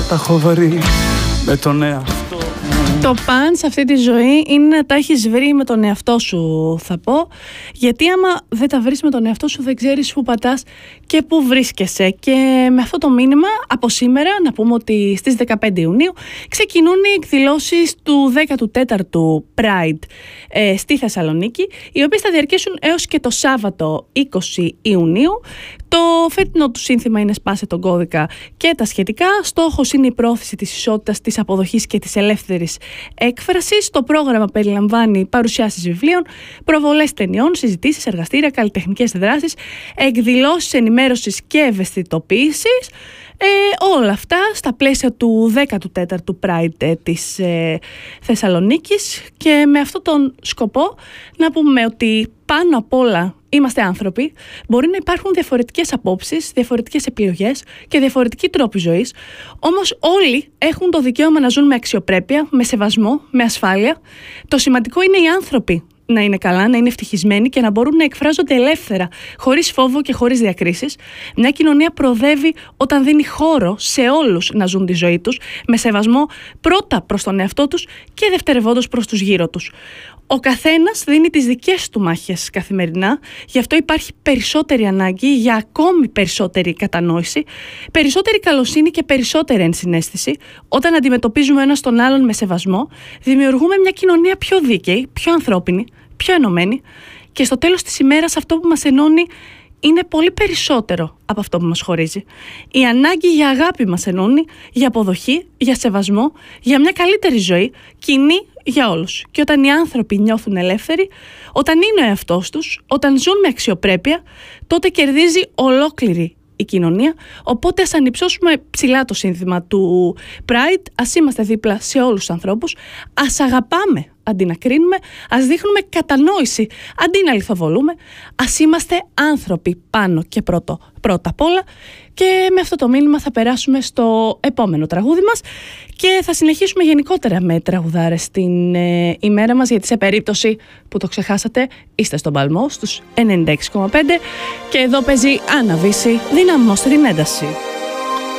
τα έχω βρει με τον εαυτό. Το παν σε αυτή τη ζωή είναι να τα έχεις βρει με τον εαυτό σου, θα πω. Γιατί άμα δεν τα βρεις με τον εαυτό σου, δεν ξέρεις πού πατάς και πού βρίσκεσαι. Και με αυτό το μήνυμα, από σήμερα, να πούμε ότι στις 15 Ιουνίου ξεκινούν οι εκδηλώσεις του 14ου Pride στη Θεσσαλονίκη, οι οποίες θα διαρκέσουν έως και το Σάββατο 20 Ιουνίου. Το φετινό του σύνθημα είναι «Σπάσε τον κώδικα» και τα σχετικά. Στόχος είναι η πρόθεση της ισότητας, της αποδοχής και της ελεύθερης έκφρασης. Το πρόγραμμα περιλαμβάνει παρουσιάσεις βιβλίων, προβολές ταινιών, συζητήσεις, εργαστήρια, καλλιτεχνικές δράσεις, εκδηλώσεις ενημέρωσης και ευαισθητοποίησης. Όλα αυτά στα πλαίσια του 14ου Pride της Θεσσαλονίκης, και με αυτόν τον σκοπό να πούμε ότι πάνω απ' όλα είμαστε άνθρωποι. Μπορεί να υπάρχουν διαφορετικές απόψεις, διαφορετικές επιλογές και διαφορετικοί τρόποι ζωής, όμως όλοι έχουν το δικαίωμα να ζουν με αξιοπρέπεια, με σεβασμό, με ασφάλεια. Το σημαντικό είναι οι άνθρωποι να είναι καλά, να είναι ευτυχισμένοι και να μπορούν να εκφράζονται ελεύθερα, χωρίς φόβο και χωρίς διακρίσεις. Μια κοινωνία προοδεύει όταν δίνει χώρο σε όλους να ζουν τη ζωή τους με σεβασμό, πρώτα προς τον εαυτό τους και δευτερευόντως προς τους γύρω τους. Ο καθένας δίνει τις δικές του μάχες καθημερινά, γι' αυτό υπάρχει περισσότερη ανάγκη για ακόμη περισσότερη κατανόηση, περισσότερη καλοσύνη και περισσότερη ενσυναίσθηση. Όταν αντιμετωπίζουμε ένας τον άλλον με σεβασμό, δημιουργούμε μια κοινωνία πιο δίκαιη, πιο ανθρώπινη, πιο ενωμένη, και στο τέλος της ημέρας αυτό που μας ενώνει είναι πολύ περισσότερο από αυτό που μας χωρίζει. Η ανάγκη για αγάπη μας ενώνει, για αποδοχή, για σεβασμό, για μια καλύτερη ζωή, κοινή για όλους. Και όταν οι άνθρωποι νιώθουν ελεύθεροι, όταν είναι ο εαυτός τους, όταν ζουν με αξιοπρέπεια, τότε κερδίζει ολόκληρη η κοινωνία. Οπότε ας ανυψώσουμε ψηλά το σύνθημα του Pride, ας είμαστε δίπλα σε όλους τους ανθρώπους, ας αγαπάμε αντί να κρίνουμε, ας δείχνουμε κατανόηση αντί να λιθοβολούμε, ας είμαστε άνθρωποι πάνω και πρώτα απ' όλα. Και με αυτό το μήνυμα θα περάσουμε στο επόμενο τραγούδι μας και θα συνεχίσουμε γενικότερα με τραγουδάρες την ημέρα μας, γιατί σε περίπτωση που το ξεχάσατε είστε στον Παλμό στους 96,5 και εδώ παίζει Άννα Βύση, δυναμώστε την ένταση.